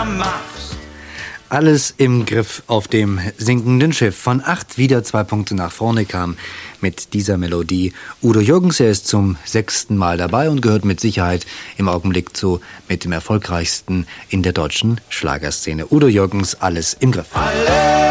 immer machst. Alles im Griff auf dem sinkenden Schiff. Von 8 wieder 2 Punkte nach vorne kam mit dieser Melodie Udo Jürgens. Er ist zum 6. Mal dabei und gehört mit Sicherheit im Augenblick mit dem erfolgreichsten in der deutschen Schlagerszene. Udo Jürgens, Alles im Griff.